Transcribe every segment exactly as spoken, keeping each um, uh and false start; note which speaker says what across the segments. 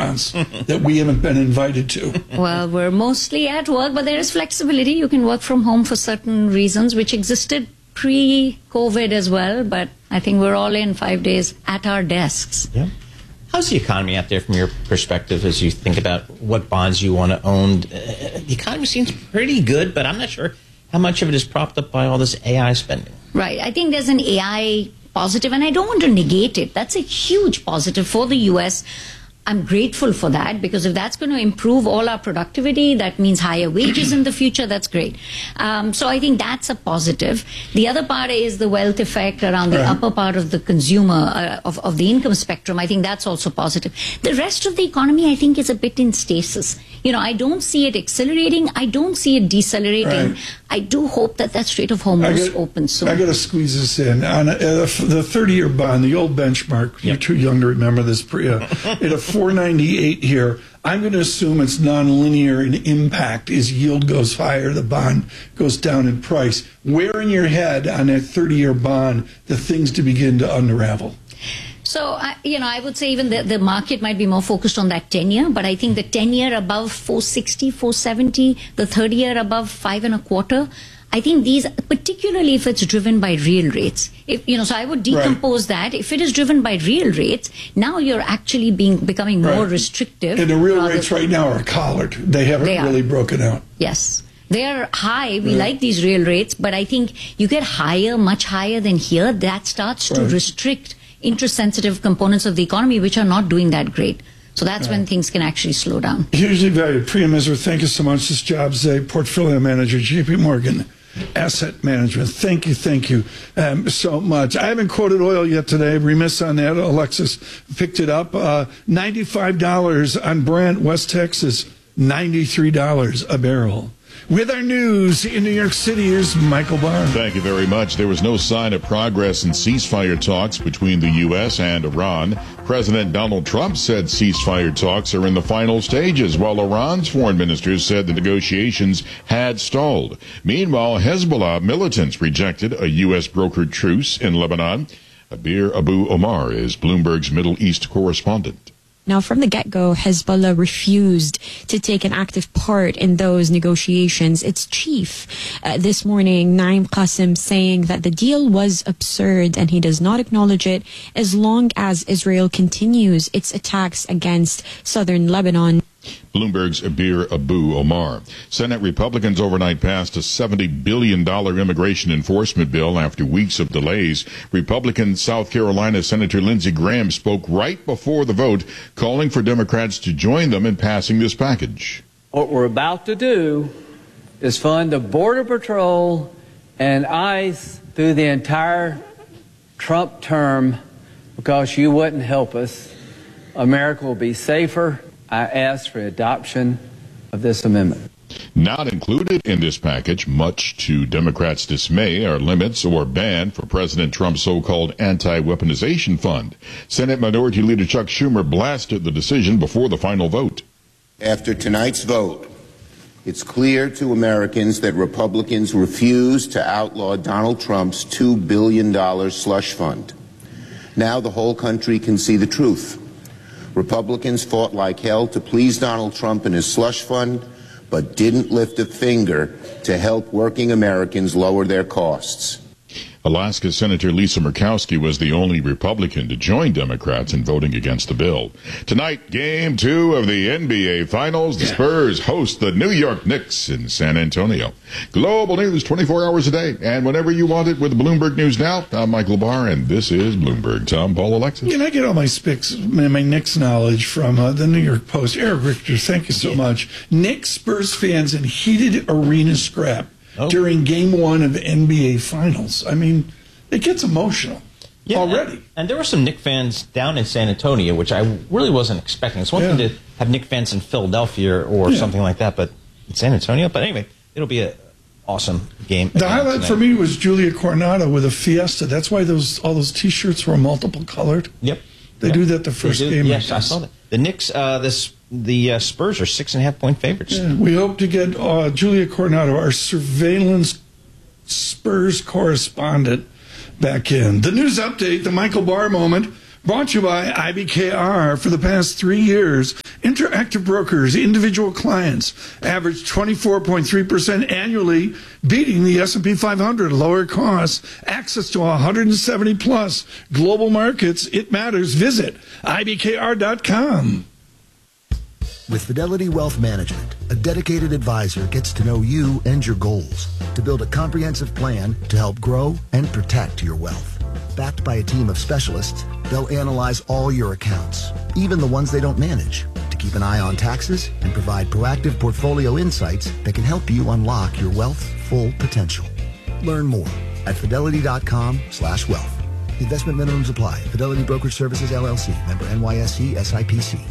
Speaker 1: restaurants that we haven't been invited to?
Speaker 2: Well, we're mostly at work, but there is flexibility. You can work from home for certain reasons, which existed pre-COVID as well. But I think we're all in five days at our desks.
Speaker 3: Yeah. How's the economy out there from your perspective as you think about what bonds you want to own? Uh, the economy seems pretty good, but I'm not sure how much of it is propped up by all this A I spending.
Speaker 2: Right. I think there's an A I positive, and I don't want to negate it. That's a huge positive for the U S. I'm grateful for that, because if that's going to improve all our productivity, that means higher wages in the future. That's great. Um, so I think that's a positive. The other part is the wealth effect around the
Speaker 1: right.
Speaker 2: upper part of the consumer, uh, of, of the income spectrum. I think that's also positive. The rest of the economy, I think, is a bit in stasis. You know, I don't see it accelerating. I don't see it decelerating. Right. I do hope that that Strait of Hormuz opens soon.
Speaker 1: I got to squeeze this in. On a, uh, the thirty-year bond, the old benchmark, yep. You're too young to remember this, Priya, at a four ninety-eight here. I'm going to assume it's nonlinear in impact. As yield goes higher, the bond goes down in price. Where in your head on that thirty-year bond the things to begin to unravel?
Speaker 2: So, I, you know, I would say even the, the market might be more focused on that ten-year, but I think the ten-year above four sixty, four seventy, the thirty-year above five and a quarter, I think these, particularly if it's driven by real rates, if, you know, so I would decompose right. that. If it is driven by real rates, now you're actually being becoming more right. restrictive.
Speaker 1: And the real rates right now are collared. They haven't they really broken out.
Speaker 2: Yes. They're high. We right. like these real rates, but I think you get higher, much higher than here. That starts to right. restrict interest-sensitive components of the economy, which are not doing that great. So that's right. when things can actually slow down.
Speaker 1: Hugely valued. Priya Misra, thank you so much. This job's a portfolio manager, J P Morgan Asset Management. Thank you, thank you um, so much. I haven't quoted oil yet today. Remiss on that. Alexis picked it up. Uh, ninety-five dollars on Brent, West Texas, ninety-three dollars a barrel. With our news in New York City, here's Michael Barr.
Speaker 4: Thank you very much. There was no sign of progress in ceasefire talks between the U S and Iran. President Donald Trump said ceasefire talks are in the final stages, while Iran's foreign minister said the negotiations had stalled. Meanwhile, Hezbollah militants rejected a U S-brokered truce in Lebanon. Abir Abu Omar is Bloomberg's Middle East correspondent.
Speaker 5: Now, from the get-go, Hezbollah refused to take an active part in those negotiations. Its chief uh, this morning, Naim Qassem, saying that the deal was absurd and he does not acknowledge it as long as Israel continues its attacks against southern Lebanon.
Speaker 4: Bloomberg's Abir Abu Omar. Senate Republicans overnight passed a seventy billion dollars immigration enforcement bill after weeks of delays. Republican South Carolina Senator Lindsey Graham spoke right before the vote, calling for Democrats to join them in passing this package.
Speaker 6: What we're about to do is fund the Border Patrol and ICE through the entire Trump term because you wouldn't help us. America will be safer. I ask for adoption of this amendment.
Speaker 4: Not included in this package, much to Democrats' dismay, are limits or ban for President Trump's so-called anti-weaponization fund. Senate Minority Leader Chuck Schumer blasted the decision before the final vote.
Speaker 7: After tonight's vote, it's clear to Americans that Republicans refuse to outlaw Donald Trump's two billion dollars slush fund. Now the whole country can see the truth. Republicans fought like hell to please Donald Trump and his slush fund, but didn't lift a finger to help working Americans lower their costs.
Speaker 4: Alaska Senator Lisa Murkowski was the only Republican to join Democrats in voting against the bill. Tonight, game two of the N B A Finals. The Spurs host the New York Knicks in San Antonio. Global news twenty-four hours a day, and whenever you want it with Bloomberg News Now. I'm Michael Barr, and this is Bloomberg. Tom, Paul, Alexis.
Speaker 1: You know, I get all my Spicks, my, my Knicks knowledge from uh, the New York Post. Eric Richter, thank you so much. Knicks Spurs fans in heated arena scrap oh. during game one of N B A Finals. I mean, it gets emotional
Speaker 3: yeah,
Speaker 1: already.
Speaker 3: And, and there were some Knicks fans down in San Antonio, which I really wasn't expecting. It's one yeah. thing to have Knicks fans in Philadelphia or yeah. something like that, but in San Antonio. But anyway, it'll be an awesome game.
Speaker 1: The highlight tonight. for me was Julia Coronado with a Fiesta. That's why those all those T-shirts were multiple colored.
Speaker 3: Yep.
Speaker 1: They
Speaker 3: yep.
Speaker 1: do that the first game.
Speaker 3: Yes, I, I saw that. The Knicks, uh, this the uh, Spurs are six and a half point favorites.
Speaker 1: Yeah, we hope to get uh, Julia Coronado, our surveillance Spurs correspondent, back in. The news update, the Michael Barr moment, brought to you by I B K R. For the past three years, Interactive Brokers, individual clients, average twenty-four point three percent annually, beating the S and P five hundred. Lower costs, access to one hundred seventy plus global markets. It matters. Visit I B K R dot com.
Speaker 8: With Fidelity Wealth Management, a dedicated advisor gets to know you and your goals to build a comprehensive plan to help grow and protect your wealth. Backed by a team of specialists, they'll analyze all your accounts, even the ones they don't manage, to keep an eye on taxes and provide proactive portfolio insights that can help you unlock your wealth's full potential. Learn more at fidelity.com slash wealth. Investment minimums apply. Fidelity Brokerage Services, L L C. Member N Y S E S I P C.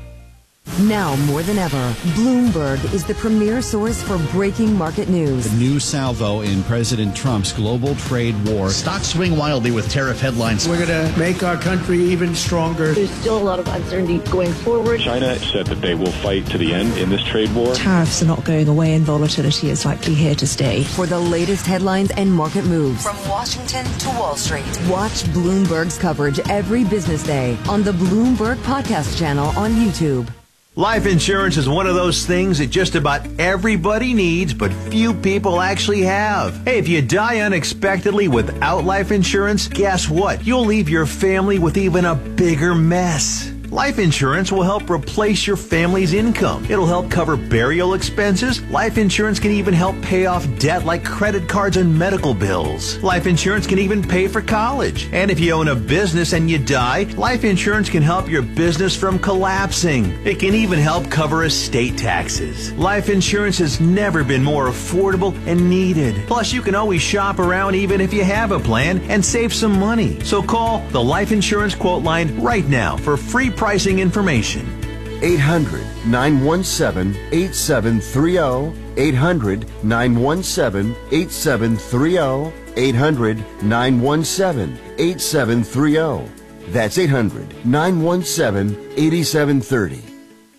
Speaker 9: Now more than ever, Bloomberg is the premier source for breaking market news.
Speaker 10: The new salvo in President Trump's global trade war.
Speaker 11: Stocks swing wildly with tariff headlines.
Speaker 12: We're going to make our country even stronger.
Speaker 13: There's still a lot of uncertainty going forward.
Speaker 14: China said that they will fight to the end in this trade war.
Speaker 15: Tariffs are not going away and volatility is likely here to stay.
Speaker 9: For the latest headlines and market moves from Washington to Wall Street, watch Bloomberg's coverage every business day on the Bloomberg Podcast channel on YouTube.
Speaker 16: Life insurance is one of those things that just about everybody needs, but few people actually have. Hey, if you die unexpectedly without life insurance, guess what? You'll leave your family with even a bigger mess. Life insurance will help replace your family's income. It'll help cover burial expenses. Life insurance can even help pay off debt like credit cards and medical bills. Life insurance can even pay for college. And if you own a business and you die, life insurance can help your business from collapsing. It can even help cover estate taxes. Life insurance has never been more affordable and needed. Plus, you can always shop around even if you have a plan and save some money. So call the Life Insurance Quote Line right now for free pricing information.
Speaker 17: eight hundred, nine one seven, eight seven three zero. eight hundred, nine one seven, eight seven three zero. eight hundred, nine one seven, eight seven three zero. That's eight hundred, nine one seven, eight seven three zero.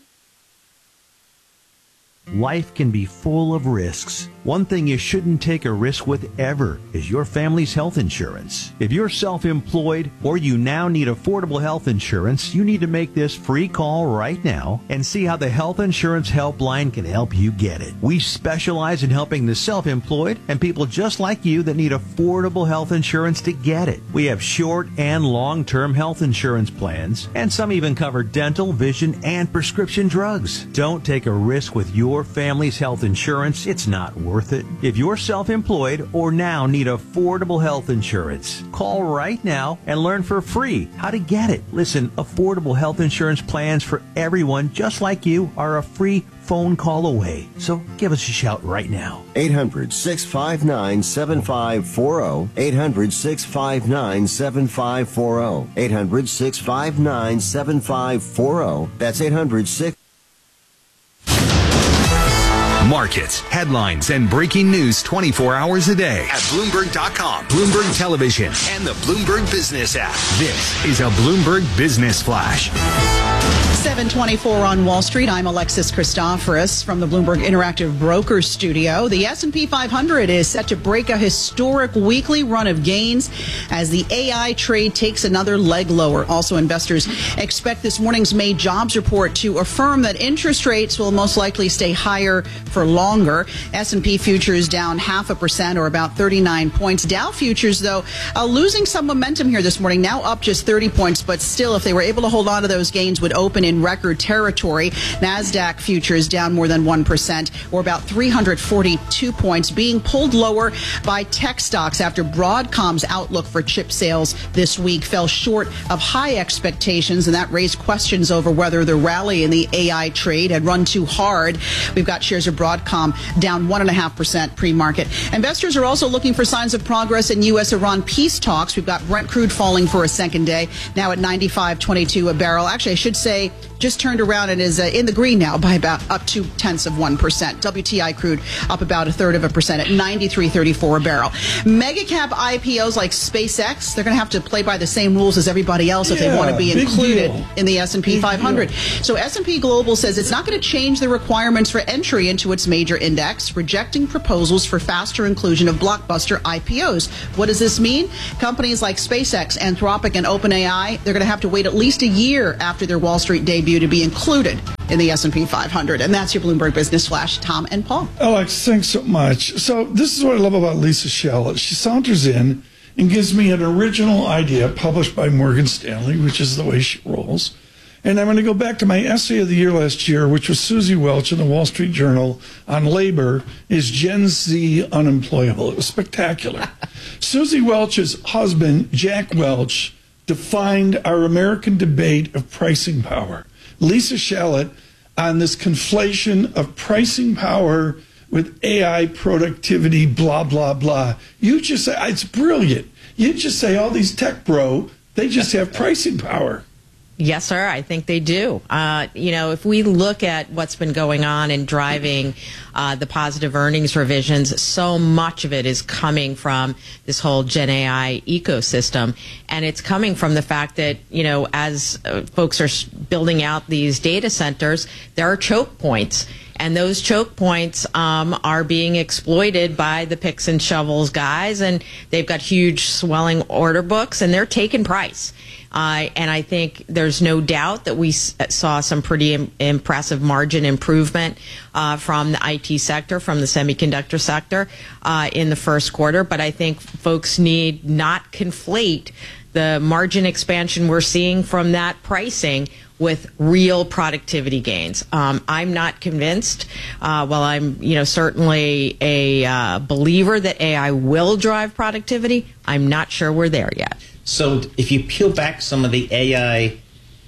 Speaker 16: Life can be full of risks. One thing you shouldn't take a risk with ever is your family's health insurance. If you're self-employed or you now need affordable health insurance, you need to make this free call right now and see how the Health Insurance Helpline can help you get it. We specialize in helping the self-employed and people just like you that need affordable health insurance to get it. We have short and long-term health insurance plans, and some even cover dental, vision, and prescription drugs. Don't take a risk with your family's health insurance. It's not worth it. If you're self-employed or now need affordable health insurance, call right now and learn for free how to get it. Listen, affordable health insurance plans for everyone just like you are a free phone call away. So give us a shout right now.
Speaker 17: eight hundred, six five nine, seven five four zero. eight hundred, six five nine, seven five four zero. eight hundred, six five nine, seven five four zero. That's eight hundred, six
Speaker 18: Markets, headlines, and breaking news twenty-four hours a day at Bloomberg dot com, Bloomberg Television, and the Bloomberg Business app. This is a Bloomberg Business Flash.
Speaker 19: seven twenty-four on Wall Street. I'm Alexis Christoforous from the Bloomberg Interactive Brokers studio. The S and P five hundred is set to break a historic weekly run of gains as the A I trade takes another leg lower. Also, investors expect this morning's May jobs report to affirm that interest rates will most likely stay higher for longer. S and P futures down half a percent or about thirty-nine points. Dow futures, though, uh, losing some momentum here this morning, now up just thirty points, but still, if they were able to hold on to those gains, would open in record territory. NASDAQ futures down more than one percent or about three hundred forty-two points, being pulled lower by tech stocks after Broadcom's outlook for chip sales this week fell short of high expectations, and that raised questions over whether the rally in the A I trade had run too hard. We've got shares of Broadcom down one point five percent pre-market. Investors are also looking for signs of progress in U S Iran peace talks. We've got Brent crude falling for a second day, now at ninety-five twenty-two a barrel. Actually, I should say just turned around and is uh, in the green now by about up two tenths of one percent. W T I crude up about a third of a percent at ninety-three thirty-four a barrel. Mega cap I P Os like SpaceX, they're going to have to play by the same rules as everybody else if
Speaker 1: yeah,
Speaker 19: they want to be included
Speaker 1: deal.
Speaker 19: in the S and P big five hundred. Deal. So S and P Global says it's not going to change the requirements for entry into its major index, rejecting proposals for faster inclusion of blockbuster I P Os. What does this mean? Companies like SpaceX, Anthropic, and OpenAI, they're going to have to wait at least a year after their Wall Street debut to be included in the S and P five hundred. And that's your Bloomberg Business Flash. Tom and Paul.
Speaker 1: Alex, thanks so much. So this is what I love about Lisa Shallett. She saunters in and gives me an original idea published by Morgan Stanley, which is the way she rolls. And I'm going to go back to my essay of the year last year, which was Susie Welch in the Wall Street Journal on labor. Is Gen Z unemployable? It was spectacular. Susie Welch's husband, Jack Welch, defined our American debate of pricing power. Lisa Shallett on this conflation of pricing power with A I productivity, blah, blah, blah. You just say, it's brilliant. You just say all these tech bro, they just have pricing power.
Speaker 20: Yes, sir. I think they do. Uh, you know, if we look at what's been going on and driving uh, the positive earnings revisions, so much of it is coming from this whole Gen A I ecosystem. And it's coming from the fact that, you know, as uh, folks are building out these data centers, there are choke points. And those choke points um, are being exploited by the picks and shovels guys, and they've got huge swelling order books, and they're taking price. Uh, and I think there's no doubt that we s- saw some pretty im- impressive margin improvement uh, from the I T sector, from the semiconductor sector uh, in the first quarter. But I think folks need not conflate the margin expansion we're seeing from that pricing with real productivity gains. Um, I'm not convinced. Uh, while I'm, you know, certainly a uh, believer that A I will drive productivity, I'm not sure we're there yet.
Speaker 3: So if you peel back some of the A I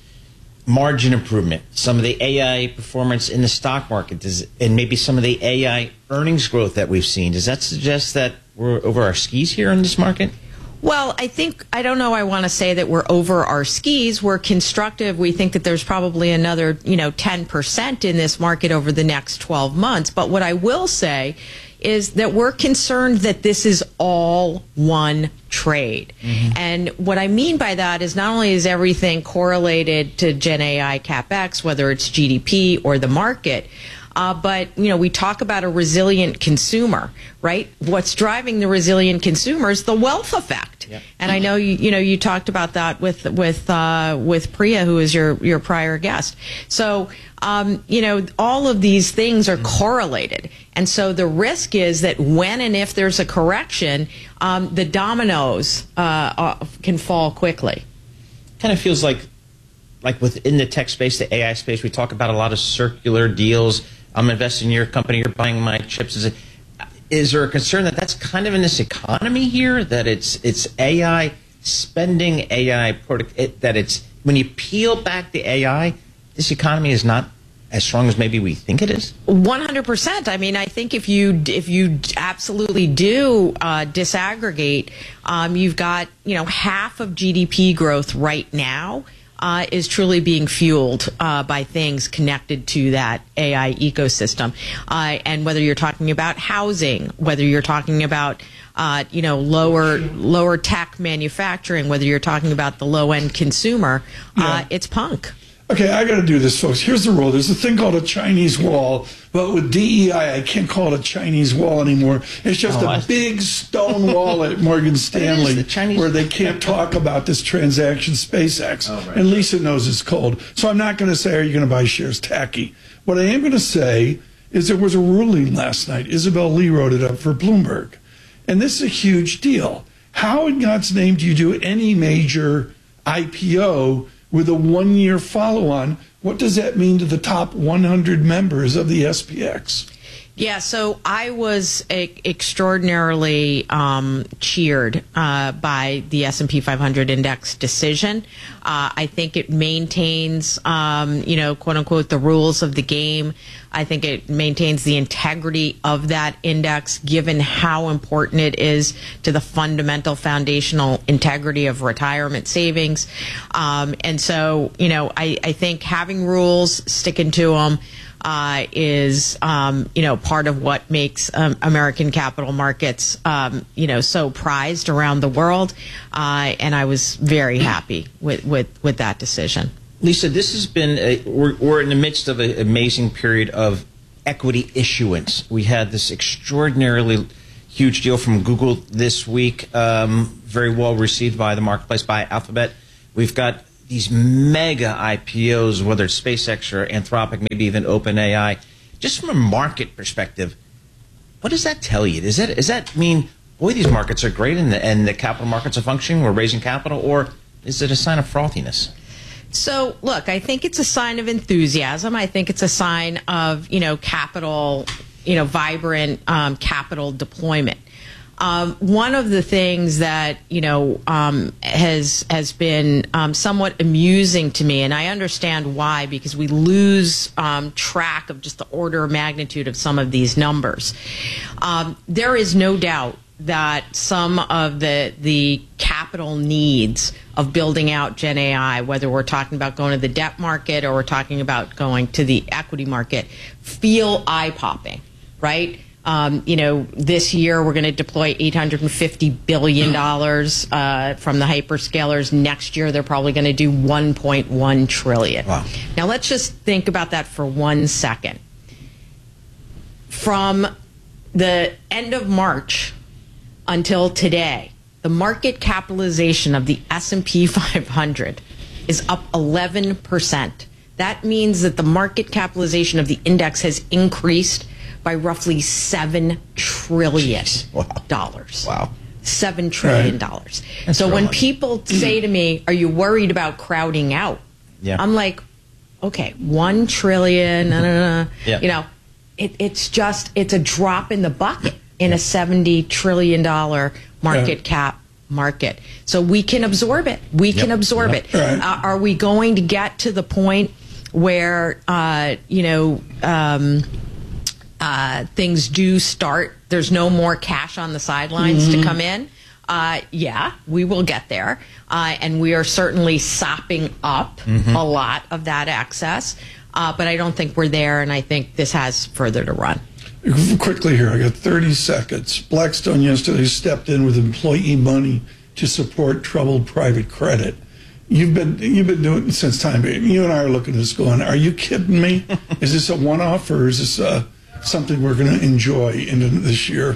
Speaker 3: margin improvement, some of the A I performance in the stock market, does, and maybe some of the A I earnings growth that we've seen, does that suggest that we're over our skis here in this market?
Speaker 20: Well, I think, I don't know I want to say that we're over our skis. We're constructive. We think that there's probably another, you know, ten percent in this market over the next twelve months. But what I will say is that we're concerned that this is all one trade. Mm-hmm. And what I mean by that is not only is everything correlated to Gen A I CapEx, whether it's G D P or the market, Uh, but, you know, we talk about a resilient consumer, right? What's driving the resilient consumer is the wealth effect. Yep. And I know, you, you know, you talked about that with with uh, with Priya, who is your, your prior guest. So, um, you know, all of these things are correlated. And so the risk is that when and if there's a correction, um, the dominoes uh, uh, can fall quickly.
Speaker 3: Kind of feels like, like within the tech space, the A I space, we talk about a lot of circular deals. I'm investing in your company, you're buying my chips. Is, it, is there a concern that that's kind of in this economy here, that it's it's A I spending, A I product, it, that it's, when you peel back the A I, this economy is not as strong as maybe we think it is?
Speaker 20: one hundred percent. I mean, I think if you if you absolutely do uh, disaggregate, um, you've got, you know, half of G D P growth right now Uh, is truly being fueled uh, by things connected to that A I ecosystem. Uh, and whether you're talking about housing, whether you're talking about, uh, you know, lower lower tech manufacturing, whether you're talking about the low end consumer, uh, yeah. It's punk.
Speaker 1: Okay, I got to do this, folks. Here's the rule. There's a thing called a Chinese wall, but with D E I, I can't call it a Chinese wall anymore. It's just oh, a I... big stone wall at Morgan Stanley the Chinese... where they can't talk about this transaction, SpaceX. Oh, right. And Lisa knows it's cold. So I'm not going to say, are you going to buy shares? Tacky. What I am going to say is there was a ruling last night. Isabel Lee wrote it up for Bloomberg. And this is a huge deal. How in God's name do you do any major I P O with a one-year follow-on? What does that mean to the top one hundred members of the S P X?
Speaker 20: Yeah, so I was a, extraordinarily um, cheered uh, by the S and P five hundred index decision. Uh, I think it maintains, um, you know, quote unquote, the rules of the game. I think it maintains the integrity of that index, given how important it is to the fundamental foundational integrity of retirement savings. Um, and so, you know, I, I think having rules, sticking to them, Uh, is, um, you know, part of what makes um, American capital markets, um, you know, so prized around the world. Uh, and I was very happy with, with, with that decision.
Speaker 3: Lisa, this has been, a, we're, we're in the midst of an amazing period of equity issuance. We had this extraordinarily huge deal from Google this week, um, very well received by the marketplace, by Alphabet. We've got these mega I P Os, whether it's SpaceX or Anthropic, maybe even OpenAI, just from a market perspective, what does that tell you? Does that, does that mean, boy, these markets are great and the, and the capital markets are functioning, we're raising capital, or is it a sign of frothiness?
Speaker 20: So, look, I think it's a sign of enthusiasm. I think it's a sign of, you know, capital, you know, vibrant um, capital deployment. Um, one of the things that, you know, um, has has been um, somewhat amusing to me, and I understand why, because we lose um, track of just the order of magnitude of some of these numbers. Um, there is no doubt that some of the the capital needs of building out Gen A I, whether we're talking about going to the debt market or we're talking about going to the equity market, feel eye-popping, right? Um, you know, this year we're going to deploy eight hundred fifty billion dollars uh, from the hyperscalers. Next year they're probably going to do one point one trillion dollars.
Speaker 3: Wow.
Speaker 20: Now let's just think about that for one second. From the end of March until today, the market capitalization of the S and P five hundred is up eleven percent. That means that the market capitalization of the index has increased by roughly seven trillion dollars.
Speaker 3: Wow. wow.
Speaker 20: seven trillion dollars.
Speaker 3: Right.
Speaker 20: So when
Speaker 3: money.
Speaker 20: people say to me, are you worried about crowding out?
Speaker 3: Yeah.
Speaker 20: I'm like, okay, one trillion, nah, nah, nah.
Speaker 3: Yeah.
Speaker 20: You know, it, it's just, it's a drop in the bucket in a seventy trillion dollars market
Speaker 1: Yeah.
Speaker 20: cap market. So we can absorb it. We
Speaker 3: Yep.
Speaker 20: can absorb
Speaker 3: Yep.
Speaker 20: it.
Speaker 1: Right.
Speaker 20: Uh, are we going to get to the point where, uh, you know, um, uh, things do start, there's no more cash on the sidelines
Speaker 1: Mm-hmm.
Speaker 20: to come in? Uh, yeah, we will get there. Uh, and we are certainly sopping up
Speaker 3: Mm-hmm.
Speaker 20: a lot of that excess. Uh, but I don't think we're there, and I think this has further to run.
Speaker 1: Quickly here, I got thirty seconds. Blackstone yesterday stepped in with employee money to support troubled private credit. You've been you've been doing it since time. You and I are looking at this going, are you kidding me? Is this a one-off or is this uh, something we're going to enjoy into this year?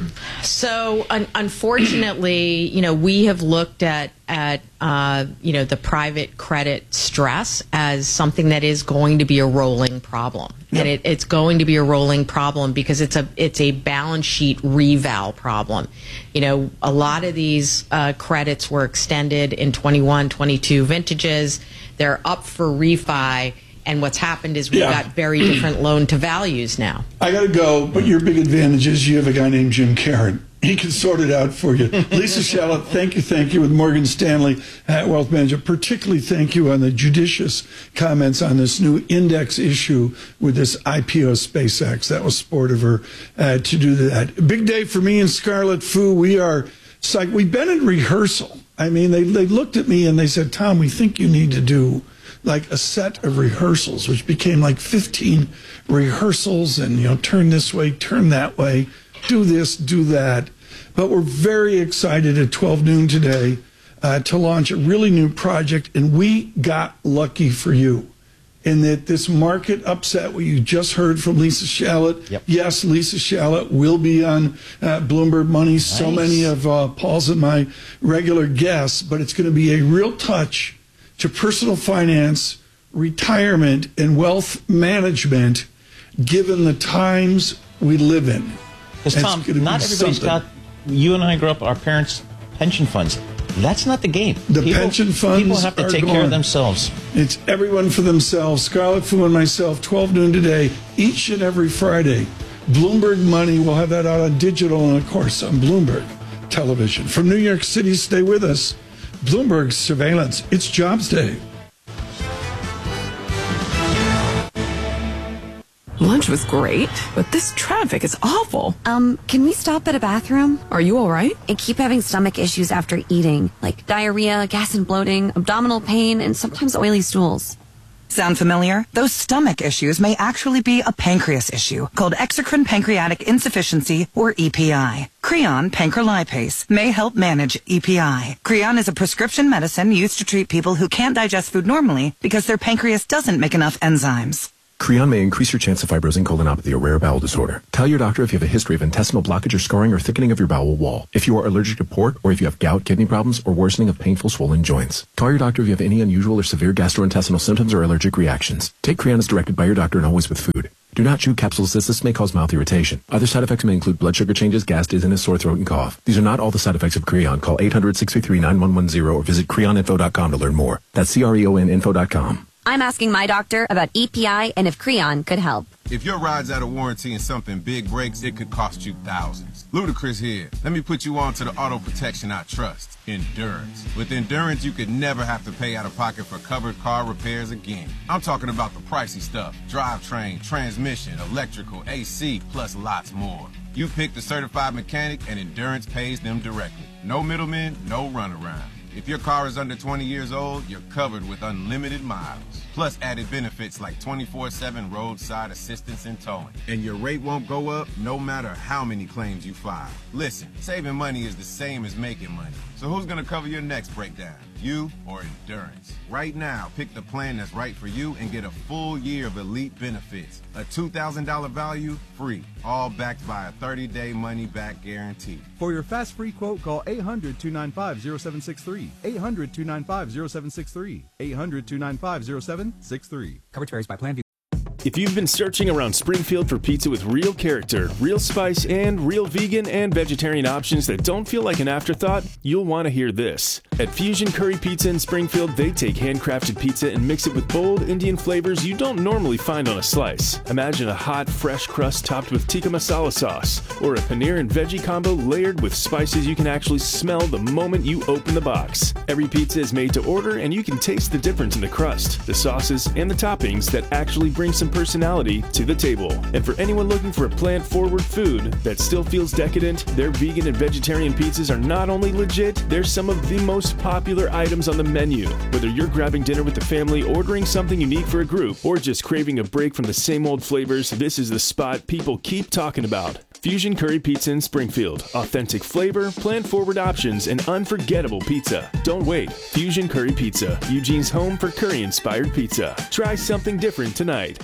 Speaker 20: So, un- unfortunately, you know, we have looked at at uh, you know the private credit stress as something that is going to be a rolling problem,
Speaker 1: Yep.
Speaker 20: and it, it's going to be a rolling problem because it's a it's a balance sheet reval problem. You know, a lot of these uh, credits were extended in twenty-one, twenty-two vintages. They're up for refi. And what's happened is we've
Speaker 1: Yeah.
Speaker 20: got very different loan to values now.
Speaker 1: I got to go, but your big advantage is you have a guy named Jim Caron. He can sort it out for you. Lisa Shallot, thank you, thank you, with Morgan Stanley at Wealth Management. Particularly thank you on the judicious comments on this new index issue with this I P O SpaceX. That was sport of her uh, to do that. Big day for me and Scarlett Fu. We are psych. We've been in rehearsal. I mean, they, they looked at me and they said, Tom, we think you need to do like a set of rehearsals, which became like fifteen rehearsals and, you know, turn this way, turn that way, do this, do that. But we're very excited at twelve noon today uh, to launch a really new project. And we got lucky for you in that this market upset, what you just heard from Lisa Shallot.
Speaker 3: Yep.
Speaker 1: Yes, Lisa Shallot will be on uh, Bloomberg Money. Nice. So many of uh, Paul's and my regular guests, but it's going to be a real touch to personal finance, retirement, and wealth management, given the times we live in.
Speaker 3: Because, Tom, not everybody's got, you and I grew up, our parents' pension funds. That's not the game.
Speaker 1: The
Speaker 3: people,
Speaker 1: pension funds
Speaker 3: People have to
Speaker 1: are
Speaker 3: take
Speaker 1: gone.
Speaker 3: care of themselves.
Speaker 1: It's everyone for themselves. Scarlett Fu and myself, twelve noon today, each and every Friday. Bloomberg Money, we'll have that out on digital and, of course, on Bloomberg Television. From New York City, stay with us. Bloomberg Surveillance, it's Jobs Day.
Speaker 15: Lunch was great, but this traffic is awful.
Speaker 21: Um, can we stop at a bathroom?
Speaker 15: Are you all right?
Speaker 21: I keep having stomach issues after eating, like diarrhea, gas and bloating, abdominal pain, and sometimes oily stools.
Speaker 22: Sound familiar? Those stomach issues may actually be a pancreas issue called exocrine pancreatic insufficiency, or E P I. Creon pancrelipase may help manage E P I. Creon is a prescription medicine used to treat people who can't digest food normally because their pancreas doesn't make enough enzymes.
Speaker 2: Creon may increase your chance of fibrosing colonopathy, a rare bowel disorder. Tell your doctor if you have a history of intestinal blockage or scarring or thickening of your bowel wall. If you are allergic to pork, or if you have gout, kidney problems, or worsening of painful swollen joints. Call your doctor if you have any unusual or severe gastrointestinal symptoms or allergic reactions. Take Creon as directed by your doctor and always with food. Do not chew capsules as this may cause mouth irritation. Other side effects may include blood sugar changes, gas, dizziness, sore throat, and cough. These are not all the side effects of Creon. Call eight hundred, six three three, nine one one zero or visit creon info dot com to learn more. That's C R E O N info dot com.
Speaker 21: I'm asking my doctor about E P I and if Creon could help.
Speaker 5: If your ride's out of warranty and something big breaks, it could cost you thousands. Ludacris here. Let me put you on to the auto protection I trust, Endurance. With Endurance, you could never have to pay out of pocket for covered car repairs again. I'm talking about the pricey stuff. Drivetrain, transmission, electrical, A C, plus lots more. You pick the certified mechanic and Endurance pays them directly. No middlemen, no runaround. If your car is under twenty years old, you're covered with unlimited miles. Plus added benefits like twenty-four seven roadside assistance and towing. And your rate won't go up no matter how many claims you file. Listen, saving money is the same as making money. So who's gonna cover your next breakdown? You or Endurance? Right now, pick the plan that's right for you and get a full year of elite benefits. A two thousand dollars value, free. All backed by a thirty-day money-back guarantee.
Speaker 23: For your fast free quote, call eight hundred, two nine five, zero seven six three. eight hundred, two nine five, zero seven six three. eight hundred, two nine five, zero seven six three.
Speaker 24: Coverage varies by plan.
Speaker 25: If you've been searching around Springfield for pizza with real character, real spice, and real vegan and vegetarian options that don't feel like an afterthought, you'll want to hear this. At Fusion Curry Pizza in Springfield, they take handcrafted pizza and mix it with bold Indian flavors you don't normally find on a slice. Imagine a hot, fresh crust topped with tikka masala sauce, or a paneer and veggie combo layered with spices you can actually smell the moment you open the box. Every pizza is made to order, and you can taste the difference in the crust, the sauces, and the toppings that actually bring some personality to the table. And for anyone looking for a plant-forward food that still feels decadent, their vegan and vegetarian pizzas are not only legit, they're some of the most popular items on the menu. Whether you're grabbing dinner with the family, ordering something unique for a group, or just craving a break from the same old flavors, this is the spot people keep talking about. Fusion Curry Pizza in Springfield. Authentic flavor, plant-forward options, and unforgettable pizza. Don't wait. Fusion Curry Pizza, Eugene's home for curry-inspired pizza. Try something different tonight.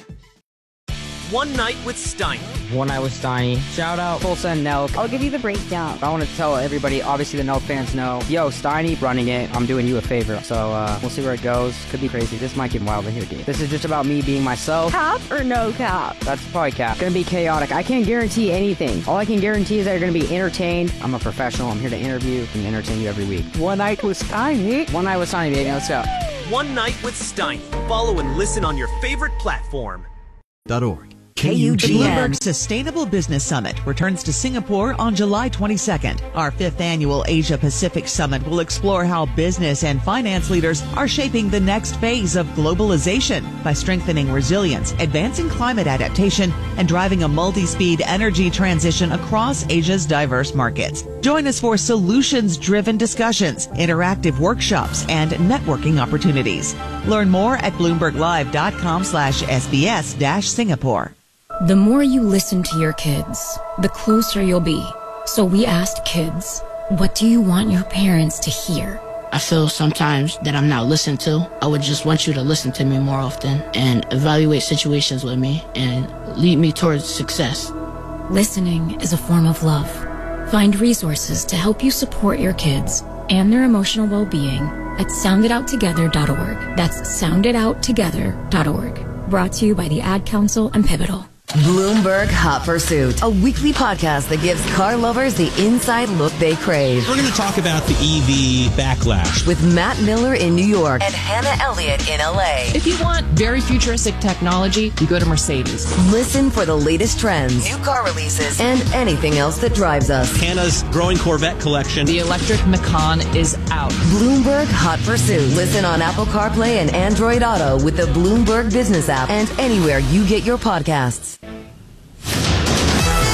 Speaker 26: One Night with Steiny.
Speaker 27: One Night with Steiny. Shout out Full Send Nelk. I'll give you the breakdown. I want to tell everybody, obviously the Nelk fans know, yo, Steiny running it. I'm doing you a favor. So uh, we'll see where it goes. Could be crazy. This might get wild in here, dude. This is just about me being myself.
Speaker 21: Cap or no cap?
Speaker 27: That's probably cap. Gonna be chaotic. I can't guarantee anything. All I can guarantee is that you're gonna be entertained. I'm a professional. I'm here to interview and entertain you every week. One Night with Steiny. One Night with Steiny, baby. Let's go.
Speaker 26: One Night with Steiny. Follow and listen on your favorite platform.
Speaker 28: .org.
Speaker 21: K U G N.
Speaker 29: The Bloomberg Sustainable Business Summit returns to Singapore on July twenty-second. Our fifth annual Asia Pacific Summit will explore how business and finance leaders are shaping the next phase of globalization by strengthening resilience, advancing climate adaptation, and driving a multi-speed energy transition across Asia's diverse markets. Join us for solutions-driven discussions, interactive workshops, and networking opportunities. Learn more at bloomberglive.com slash SBS dash Singapore.
Speaker 30: The more you listen to your kids, the closer you'll be. So we asked kids, what do you want your parents to hear?
Speaker 31: I feel sometimes that I'm not listened to. I would just want you to listen to me more often and evaluate situations with me and lead me towards success.
Speaker 30: Listening is a form of love. Find resources to help you support your kids and their emotional well-being at sound it out together dot org. That's sound it out together dot org. Brought to you by the Ad Council and Pivotal.
Speaker 9: Bloomberg Hot Pursuit, a weekly podcast that gives car lovers the inside look they crave.
Speaker 32: We're going to talk about the E V backlash
Speaker 9: with Matt Miller in New York and Hannah Elliott in L A.
Speaker 33: If you want very futuristic technology, you go to Mercedes.
Speaker 9: Listen for the latest trends, new car releases, and anything else that drives us.
Speaker 32: Hannah's growing Corvette collection.
Speaker 33: The electric Macan is out.
Speaker 9: Bloomberg Hot Pursuit. Listen on Apple CarPlay and Android Auto with the Bloomberg Business app and anywhere you get your podcasts.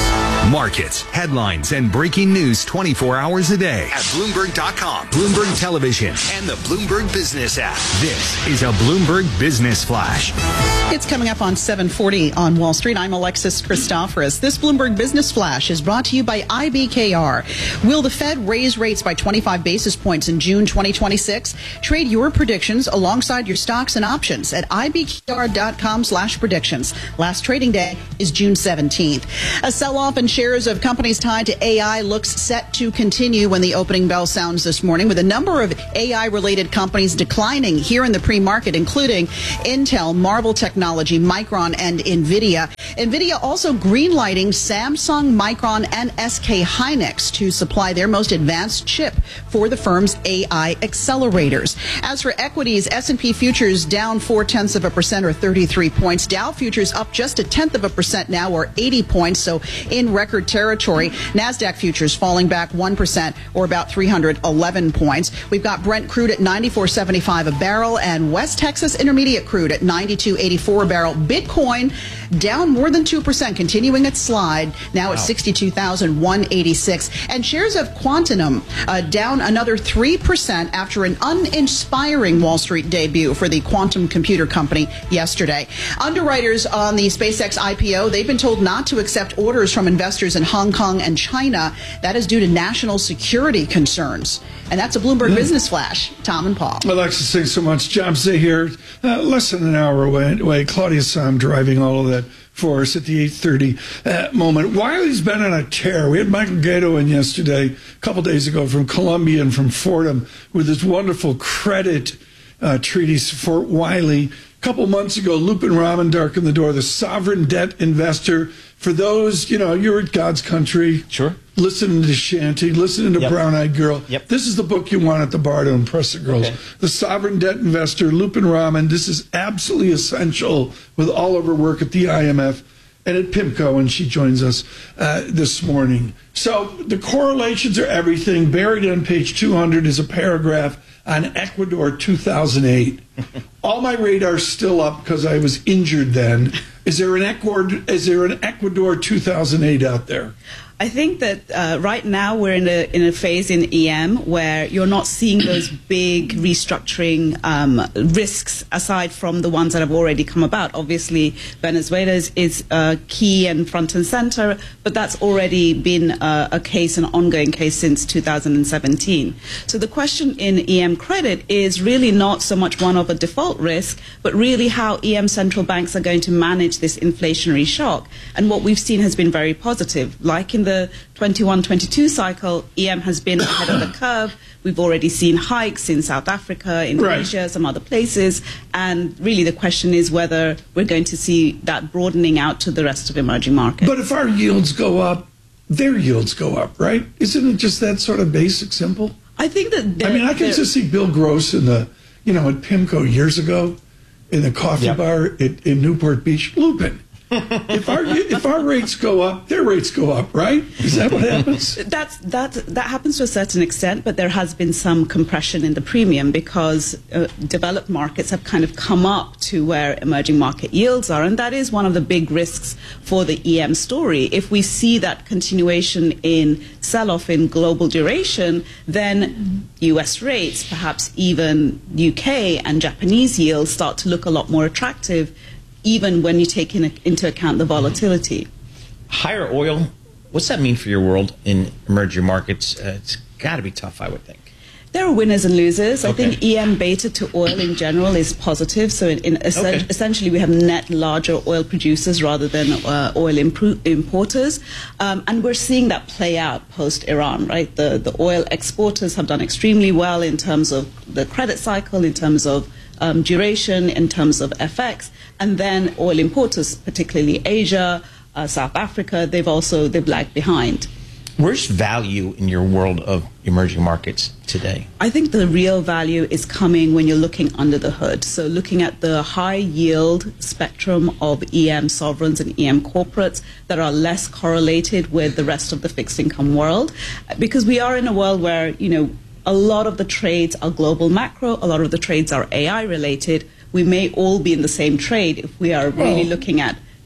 Speaker 18: Markets, headlines, and breaking news twenty-four hours a day at Bloomberg dot com, Bloomberg Television, and the Bloomberg Business app. This is a Bloomberg Business Flash.
Speaker 19: It's coming up on seven forty on Wall Street. I'm Alexis Christoforous. This Bloomberg Business Flash is brought to you by I B K R. Will the Fed raise rates by twenty-five basis points in June twenty twenty-six? Trade your predictions alongside your stocks and options at I B K R dot com slash predictions. Last trading day is June seventeenth. A sell-off in shares of companies tied to A I looks set to continue when the opening bell sounds this morning, with a number of A I-related companies declining here in the pre-market, including Intel, Marvell Technology, Micron, and NVIDIA. NVIDIA also greenlighting Samsung, Micron, and S K Hynix to supply their most advanced chip for the firm's A I accelerators. As for equities, S and P futures down four-tenths of a percent or thirty-three points. Dow futures up just a tenth of a percent now, or eighty points, so in record territory. NASDAQ futures falling back one percent or about three hundred eleven points. We've got Brent crude at ninety-four seventy-five a barrel and West Texas Intermediate crude at ninety-two eighty-four a barrel. Bitcoin down more than two percent, continuing its slide, now at sixty-two thousand one hundred eighty-six. And shares of Quantum uh, down another three percent after an uninspiring Wall Street debut for the quantum computer company yesterday. Underwriters on the SpaceX I P O, they've been told not to accept orders from investors in Hong Kong and China. That is due to national security concerns. And that's a Bloomberg mm. Business Flash. Tom and Paul.
Speaker 1: Alexis, thanks so much. Jobs Day here, uh, less than an hour away. away. Claudia Sam driving all of that for us at the eight thirty uh, moment. Wiley's been on a tear. We had Michael Gato in yesterday, a couple days ago, from Columbia and from Fordham, with this wonderful credit uh, treatise for Wiley. A couple months ago, Lupin Raman darkened the door, the sovereign debt investor. For those, you know, you're at God's country.
Speaker 3: Sure.
Speaker 1: Listening to Shanty, listening to
Speaker 3: Yep.
Speaker 1: Brown Eyed Girl.
Speaker 3: Yep.
Speaker 1: This is the book you want at the bar to impress the girls.
Speaker 3: Okay.
Speaker 1: The Sovereign Debt Investor, Lupin Raman. This is absolutely essential with all of her work at the I M F and at PIMCO, and she joins us uh, this morning. So the correlations are everything. Buried on page two hundred is a paragraph on Ecuador two thousand eight. All my radar's still up because I was injured then. Is there an Ecuador, is there an Ecuador two thousand eight out there?
Speaker 4: I think that uh, right now we're in a in a phase in E M where you're not seeing those big restructuring um, risks aside from the ones that have already come about. Obviously, Venezuela is, is uh, key and front and center, but that's already been uh, a case, an ongoing case since two thousand seventeen. So the question in E M credit is really not so much one of a default risk, but really how E M central banks are going to manage this inflationary shock. And what we've seen has been very positive, like in the twenty-one twenty-two cycle, E M has been ahead of the curve. We've already seen hikes in South Africa, Indonesia, right. some other places. And really the question is whether we're going to see that broadening out to the rest of emerging markets.
Speaker 1: But if our yields go up, their yields go up, right? Isn't it just that sort of basic simple?
Speaker 4: I think that...
Speaker 1: I mean, I can just see Bill Gross in the, you know, at PIMCO years ago, in the coffee yep. bar at, in Newport Beach, Lupin. if our if our rates go up, their rates go up, right? Is that what happens?
Speaker 4: That's that that happens to a certain extent, but there has been some compression in the premium because uh, developed markets have kind of come up to where emerging market yields are, and that is one of the big risks for the E M story. If we see that continuation in sell-off in global duration, then U S rates, perhaps even U K and Japanese yields, start to look a lot more attractive, even when you take in, into account the volatility.
Speaker 3: Higher oil, what's that mean for your world in emerging markets? Uh, it's got to be tough, I would think.
Speaker 4: There are winners and losers.
Speaker 3: Okay.
Speaker 4: I think E M beta to oil in general is positive. So in, in es okay. essentially we have net larger oil producers rather than uh, oil importers. Um, and we're seeing that play out post-Iran, right? The, the oil exporters have done extremely well in terms of the credit cycle, in terms of um, duration, in terms of F X. And then oil importers, particularly Asia, uh, South Africa, they've also they've lagged behind.
Speaker 3: Where's value in your world of emerging markets today?
Speaker 4: I think the real value is coming when you're looking under the hood. So looking at the high yield spectrum of E M sovereigns and E M corporates that are less correlated with the rest of the fixed income world. Because we are in a world where, you know, a lot of the trades are global macro, a lot of the trades are A I related. We may all be in the same trade if we are really
Speaker 1: well,
Speaker 4: looking at